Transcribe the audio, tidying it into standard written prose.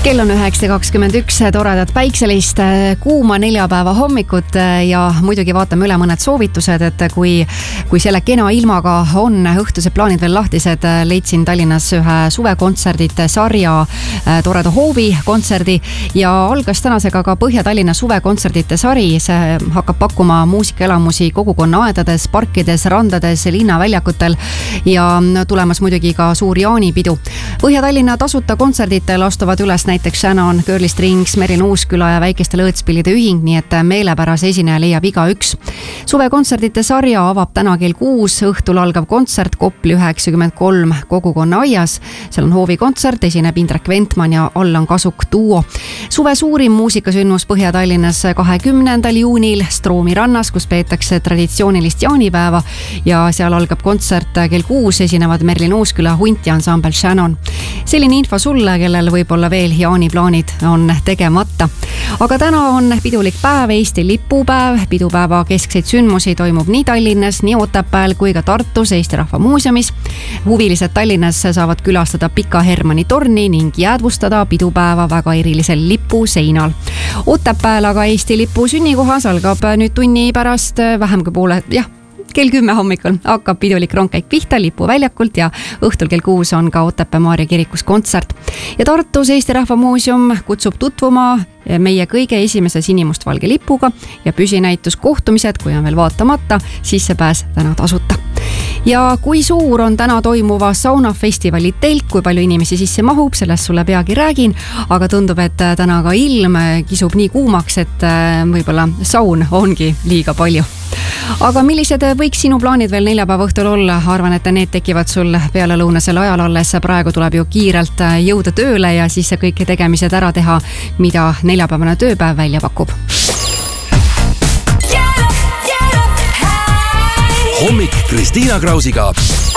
Kell on 9.21, toredat päikselist kuuma neljapäeva hommikut ja muidugi vaatame üle mõned soovitused, et kui selle kena ilmaga on õhtused plaanid veel lahtised, leidsin Tallinnas ühe suvekontserdite sarja toreda hoovi kontserdi ja algas tänasega ka Põhja-Tallinna suvekontserdite sari. See hakkab pakkuma muusikaelamusi kogukonna aedades, parkides, randades, linnaväljakutel ja tulemas muidugi ka suur jaanipidu. Põhja-Tallinna tasuta kontserditel astuvad üles näiteks Shannon, Girly Strings, Merlin Uusküla ja Väikeste Lõõtspillide ühing, nii et meelepärase esineja leiab igaüks. Suvekontserdite sarja avab täna kell 6, õhtul algav kontsert Kopli 93 kogukonna aias. Seal on hoovikontsert, esineb Indrek Ventman ja Allan Kasuk duo. Suve suurim muusikasündmus Põhja-Tallinnas 20. juunil Stroomi rannas, kus peetakse traditsioonilist jaanipäeva ja seal algab kontsert kell 6, esinevad Merlin Uusküla, Hunt ja ansambel Shannon. Selline info sulle, kellel võib-olla veel jaaniplaanid on tegemata. Aga täna on pidulik päev, Eesti lipupäev. Pidupäeva keskseid sündmusi toimub nii Tallinnas, nii Otepääl kui ka Tartus Eesti Rahva Muuseumis. Huvilised Tallinnas saavad külastada Pika Hermanni torni ning jäädvustada pidupäeva väga erilisel lipuseinal. Otepääl aga Eesti lipu sünnikohas algab nüüd tunni pärast vähem kui poole, kell 10 hommikul hakkab pidulik rongkäik pihta lipuväljakult ja õhtul kell 6 on ka Otepää Maarja kirikus kontsert. Ja Tartus Eesti Rahva Muuseum kutsub tutvuma meie kõige esimese sinimustvalge lipuga ja püsinäitus kohtumised, kui on veel vaatamata, sissepääs täna tasuta. Ja kui suur on täna toimuva saunafestivali telk, kui palju inimesi sisse mahub, sellest sulle peagi räägin, aga tundub, et täna ka ilm kisub nii kuumaks, et võib-olla saun ongi liiga palju. Aga millised võiks sinu plaanid veel neljapäeva õhtul olla? Arvan, et need tekivad sul peale lõunasel ajal alles. Praegu tuleb ju kiirelt jõuda tööle ja siis kõik tegemised ära teha, mida neljapäevane tööpäev välja pakub. Hommik Kristiina Krausiga